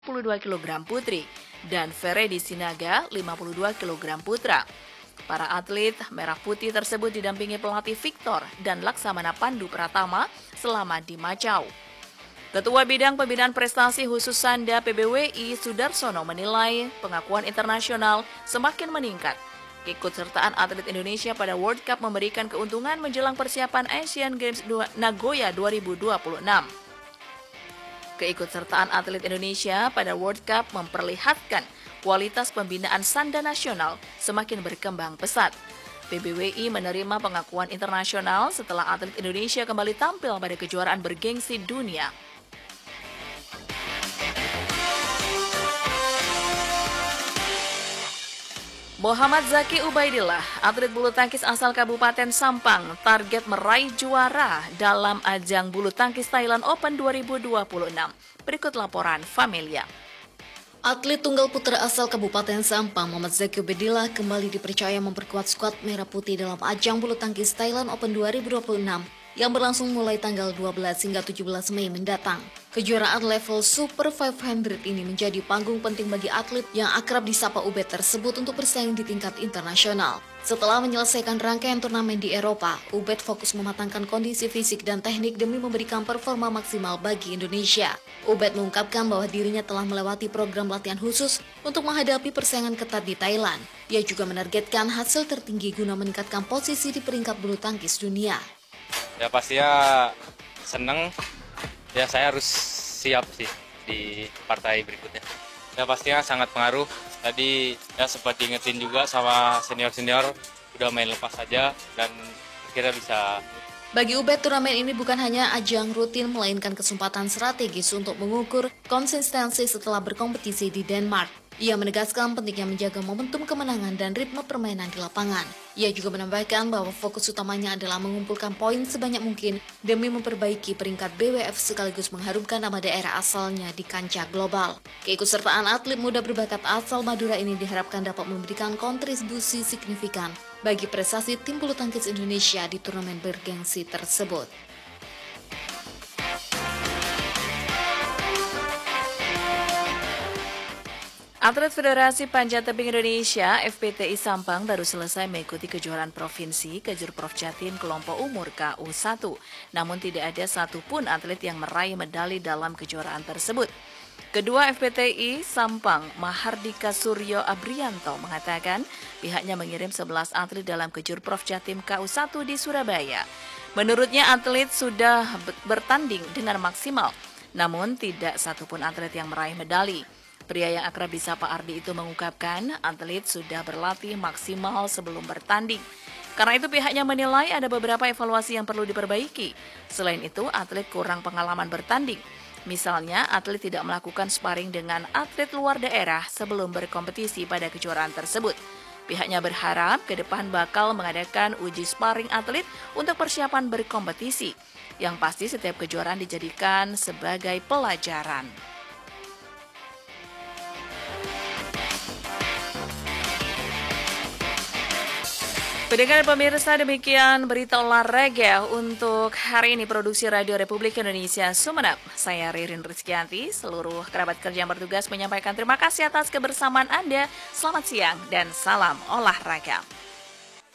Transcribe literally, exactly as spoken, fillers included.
puluh dua kilogram putri dan Feredi Sinaga lima puluh dua kilogram putra. Para atlet merah putih tersebut didampingi pelatih Victor dan Laksamana Pandu Pratama selama di Macau. Ketua Bidang Pembinaan Prestasi Khusus Sanda P B W I Sudarsono menilai pengakuan internasional semakin meningkat. Keikutsertaan atlet Indonesia pada World Cup memberikan keuntungan menjelang persiapan Asian Games Nagoya dua ribu dua puluh enam. Keikutsertaan atlet Indonesia pada World Cup memperlihatkan kualitas pembinaan sanda nasional semakin berkembang pesat. P B W I menerima pengakuan internasional setelah atlet Indonesia kembali tampil pada kejuaraan bergengsi dunia. Muhammad Zaki Ubaidillah, atlet bulu tangkis asal Kabupaten Sampang, target meraih juara dalam ajang bulu tangkis Thailand Open dua ribu dua puluh enam. Berikut laporan Familia. Atlet tunggal putra asal Kabupaten Sampang, Muhammad Zaki Ubaidillah, kembali dipercaya memperkuat skuad merah putih dalam ajang bulu tangkis Thailand Open dua ribu dua puluh enam yang berlangsung mulai tanggal dua belas hingga tujuh belas Mei mendatang. Kejuaraan level Super lima ratus ini menjadi panggung penting bagi atlet yang akrab disapa Ubed tersebut untuk bersaing di tingkat internasional. Setelah menyelesaikan rangkaian turnamen di Eropa, Ubed fokus mematangkan kondisi fisik dan teknik demi memberikan performa maksimal bagi Indonesia. Ubed mengungkapkan bahwa dirinya telah melewati program latihan khusus untuk menghadapi persaingan ketat di Thailand. Ia juga menargetkan hasil tertinggi guna meningkatkan posisi di peringkat bulu tangkis dunia. Ya pastinya seneng, ya saya harus siap sih di partai berikutnya. Ya pastinya sangat pengaruh, tadi ya sempat diingetin juga sama senior-senior, udah main lepas saja dan akhirnya bisa. Bagi Ubed, turnamen ini bukan hanya ajang rutin, melainkan kesempatan strategis untuk mengukur konsistensi setelah berkompetisi di Denmark. Ia menegaskan pentingnya menjaga momentum kemenangan dan ritme permainan di lapangan. Ia juga menambahkan bahwa fokus utamanya adalah mengumpulkan poin sebanyak mungkin demi memperbaiki peringkat B W F sekaligus mengharumkan nama daerah asalnya di kancah global. Keikutsertaan atlet muda berbakat asal Madura ini diharapkan dapat memberikan kontribusi signifikan bagi prestasi tim bulu tangkis Indonesia di turnamen bergengsi tersebut. Atlet Federasi Panjat Tebing Indonesia F P T I Sampang baru selesai mengikuti kejuaraan provinsi Kejurprov Jatim kelompok umur K U satu. Namun tidak ada satupun atlet yang meraih medali dalam kejuaraan tersebut. Kedua F P T I Sampang, Mahardika Suryo Abrianto, mengatakan pihaknya mengirim sebelas atlet dalam Kejurprov Jatim K U satu di Surabaya. Menurutnya atlet sudah bertanding dengan maksimal, namun tidak satupun atlet yang meraih medali. Pria yang akrab disapa Ardi itu mengungkapkan atlet sudah berlatih maksimal sebelum bertanding. Karena itu pihaknya menilai ada beberapa evaluasi yang perlu diperbaiki. Selain itu, atlet kurang pengalaman bertanding. Misalnya, atlet tidak melakukan sparring dengan atlet luar daerah sebelum berkompetisi pada kejuaraan tersebut. Pihaknya berharap ke depan bakal mengadakan uji sparring atlet untuk persiapan berkompetisi. Yang pasti setiap kejuaraan dijadikan sebagai pelajaran. Pendengar pemirsa, demikian berita olahraga untuk hari ini produksi Radio Republik Indonesia Sumeneb. Saya Ririn Rizkyanti, seluruh kerabat kerja yang bertugas menyampaikan terima kasih atas kebersamaan Anda. Selamat siang dan salam olahraga.